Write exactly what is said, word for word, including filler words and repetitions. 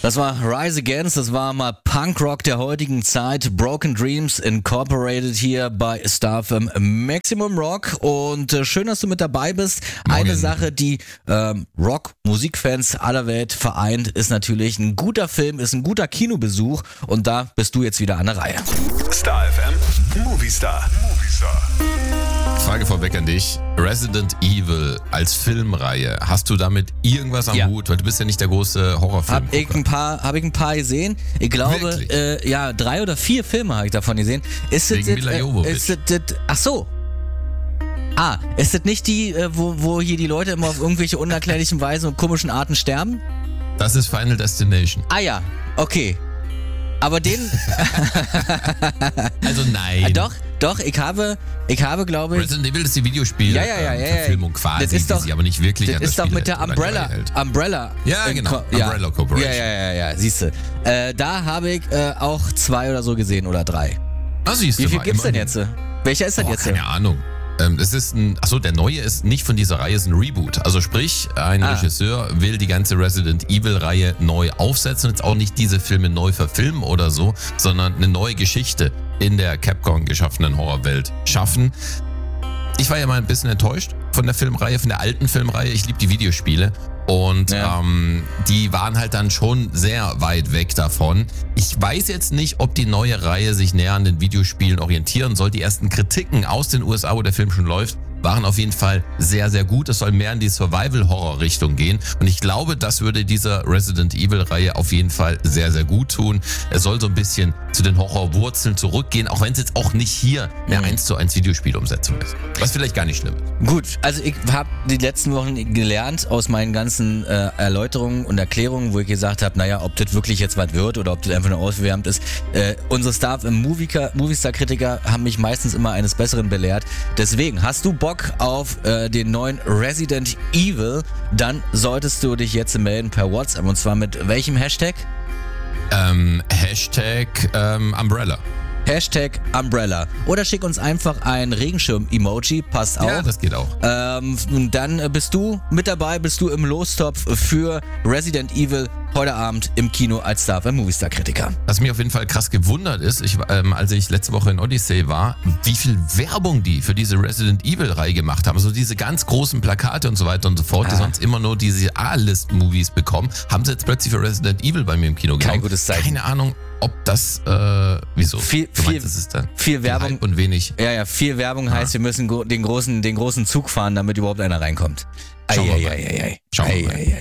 Das war Rise Against, das war mal Punkrock der heutigen Zeit. Broken Dreams Incorporated hier bei Star F M Maximum Rock. Und äh, schön, dass du mit dabei bist. Morgen. Eine Sache, die ähm, Rock-Musikfans aller Welt vereint, ist natürlich ein guter Film, ist ein guter Kinobesuch. Und da bist du jetzt wieder an der Reihe. Star F M Movie Star. Movie Star. Frage vorweg an dich. Resident Evil als Filmreihe, hast du damit irgendwas am Ja. Hut? Weil du bist ja nicht der große Horrorfilm. Hab ich ein paar, hab ich ein paar gesehen. Ich glaube, Wirklich? äh, ja, drei oder vier Filme habe ich davon gesehen. Ist Wegen das, Mila äh, Jovovich. ist das, das, ach so. Ah, ist das nicht die, äh, wo, wo hier die Leute immer auf irgendwelche unerklärlichen Weisen und komischen Arten sterben? Das ist Final Destination. Ah ja, okay. Aber den, Also nein. äh, doch, doch, ich habe, ich habe, glaube ich, Resident Evil ist die Videospiel Ja, ja, ja, ähm, ja, ja. Verfilmung quasi, Das ist doch- die sich aber nicht wirklich das an das ist doch Spiel mit der hält oder an die Umbrella, Reihe hält. Umbrella. Ja, in genau, Ko- ja. Umbrella Corporation. Ja, ja, ja, ja, siehste. Äh, da habe ich äh, auch zwei oder so gesehen oder drei. Ah, siehst du Wie viel mal, gibt's denn immerhin. jetzt? Welcher ist denn Boah, jetzt? keine Ahnung. Ähm, es ist ein, achso, der neue ist nicht von dieser Reihe, ist ein Reboot. Also sprich, ein Ah. Regisseur will die ganze Resident Evil-Reihe neu aufsetzen. Jetzt auch nicht diese Filme neu verfilmen oder so, sondern eine neue Geschichte in der Capcom geschaffenen Horrorwelt schaffen. Ich war ja mal ein bisschen enttäuscht von der Filmreihe, von der alten Filmreihe. Ich liebe die Videospiele. Und Ja. ähm, die waren halt dann schon sehr weit weg davon. Ich weiß jetzt nicht, ob die neue Reihe sich näher an den Videospielen orientieren soll. Die ersten Kritiken aus den U S A, wo der Film schon läuft, waren auf jeden Fall sehr, sehr gut. Es soll mehr in die Survival-Horror-Richtung gehen. Und ich glaube, das würde dieser Resident Evil-Reihe auf jeden Fall sehr, sehr gut tun. Es soll so ein bisschen zu den Horrorwurzeln zurückgehen, auch wenn es jetzt auch nicht hier eine Mhm. eins zu eins Videospielumsetzung ist. Was vielleicht gar nicht schlimm ist. Gut, also ich habe die letzten Wochen gelernt aus meinen ganzen äh, Erläuterungen und Erklärungen, wo ich gesagt habe, naja, ob das wirklich jetzt was wird oder ob das einfach nur ausgewärmt ist. Äh, unsere Staff im Movistar-Kritiker haben mich meistens immer eines Besseren belehrt. Deswegen, hast du Bock auf äh, den neuen Resident Evil, dann solltest du dich jetzt melden per WhatsApp. Und zwar mit welchem Hashtag? Ähm, Hashtag ähm, Umbrella. Hashtag Umbrella. Oder schick uns einfach ein Regenschirm-Emoji, passt auch. Ja, das geht auch. Ähm, und dann äh, bist du mit dabei, bist du im Lostopf für Resident Evil heute Abend im Kino als Star F M Movistar Kritiker. Was mich auf jeden Fall krass gewundert ist, ich, ähm, als ich letzte Woche in Odyssey war, wie viel Werbung die für diese Resident Evil Reihe gemacht haben. So diese ganz großen Plakate und so weiter und so fort, die Ah. sonst immer nur diese A-List-Movies bekommen, haben sie jetzt plötzlich für Resident Evil bei mir im Kino genommen. Kein gutes Zeichen. Keine Ahnung, ob das, äh, wieso? Viel- du viel- meinst, es ist dann Viel Werbung. Hype und wenig. Ja, ja, viel Werbung heißt, wir müssen go- den großen, den großen Zug fahren, damit überhaupt einer reinkommt. Schauen wir mal. Ei, ei, ei, ei. Schauen wir Ei, mal. ei, ei.